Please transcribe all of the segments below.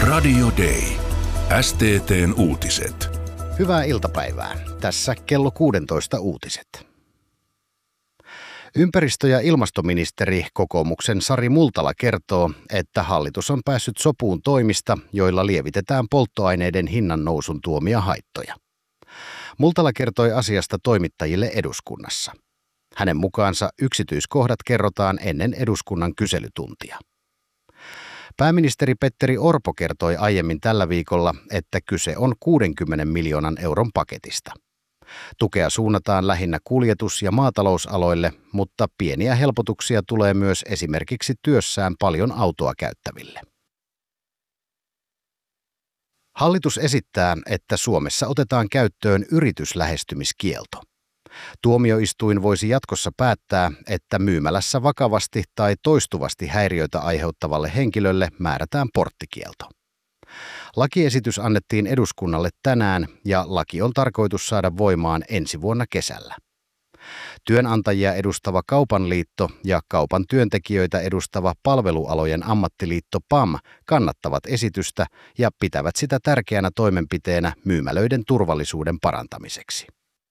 Radio Day. STT:n uutiset. Hyvää iltapäivää. Tässä kello 16 uutiset. Ympäristö- ja ilmastoministeri kokoomuksen Sari Multala kertoo, että hallitus on päässyt sopuun toimista, joilla lievitetään polttoaineiden hinnan nousun tuomia haittoja. Multala kertoi asiasta toimittajille eduskunnassa. Hänen mukaansa yksityiskohdat kerrotaan ennen eduskunnan kyselytuntia. Pääministeri Petteri Orpo kertoi aiemmin tällä viikolla, että kyse on 60 miljoonan euron paketista. Tukea suunnataan lähinnä kuljetus- ja maatalousaloille, mutta pieniä helpotuksia tulee myös esimerkiksi työssään paljon autoa käyttäville. Hallitus esittää, että Suomessa otetaan käyttöön yrityslähestymiskielto. Tuomioistuin voisi jatkossa päättää, että myymälässä vakavasti tai toistuvasti häiriöitä aiheuttavalle henkilölle määrätään porttikielto. Lakiesitys annettiin eduskunnalle tänään ja laki on tarkoitus saada voimaan ensi vuonna kesällä. Työnantajia edustava Kaupan liitto ja kaupan työntekijöitä edustava Palvelualojen ammattiliitto PAM kannattavat esitystä ja pitävät sitä tärkeänä toimenpiteenä myymälöiden turvallisuuden parantamiseksi.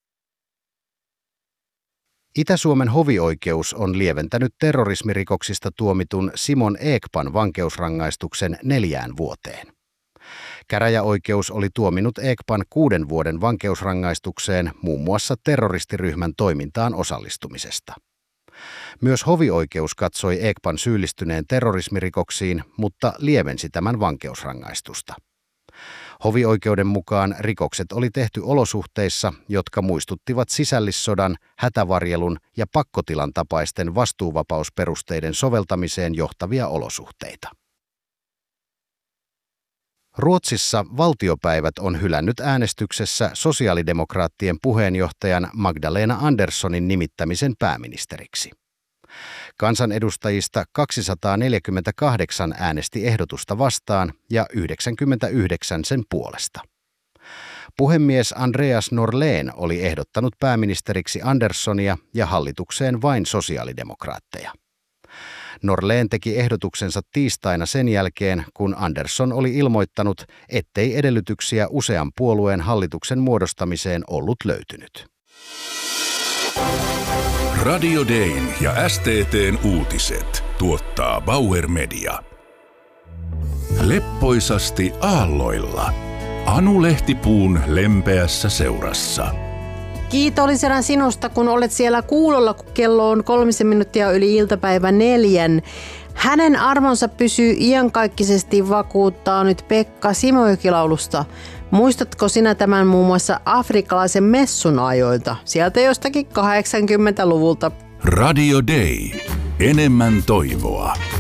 Itä-Suomen hovioikeus on lieventänyt terrorismirikoksista tuomitun Simon Ekpan vankeusrangaistuksen 4 vuoteen. Käräjäoikeus oli tuominut Ekpan 6 vuoden vankeusrangaistukseen muun muassa terroristiryhmän toimintaan osallistumisesta. Myös hovioikeus katsoi Ekpan syyllistyneen terrorismirikoksiin, mutta lievensi tämän vankeusrangaistusta. Hovioikeuden mukaan rikokset oli tehty olosuhteissa, jotka muistuttivat sisällissodan, hätävarjelun ja pakkotilan tapaisten vastuuvapausperusteiden soveltamiseen johtavia olosuhteita. Ruotsissa valtiopäivät on hylännyt äänestyksessä sosiaalidemokraattien puheenjohtajan Magdalena Anderssonin nimittämisen pääministeriksi. Kansanedustajista 248 äänesti ehdotusta vastaan ja 99 sen puolesta. Puhemies Andreas Norlén oli ehdottanut pääministeriksi Anderssonia ja hallitukseen vain sosiaalidemokraatteja. Norlén teki ehdotuksensa tiistaina sen jälkeen, kun Andersson oli ilmoittanut, ettei edellytyksiä usean puolueen hallituksen muodostamiseen ollut löytynyt. Radio Dayn ja STT:n uutiset tuottaa Bauer Media. Leppoisasti aalloilla. Anu Lehtipuun lempeässä seurassa. Kiitollisena sinusta, kun olet siellä kuulolla, kun kello on 3 minuuttia yli iltapäivän 4. Hänen arvonsa pysyy iankaikkisesti, vakuuttaa nyt Pekka Simojoki-laulusta. Muistatko sinä tämän muun muassa afrikkalaisen messun ajoilta, sieltä jostakin 80-luvulta? Radio Day. Enemmän toivoa.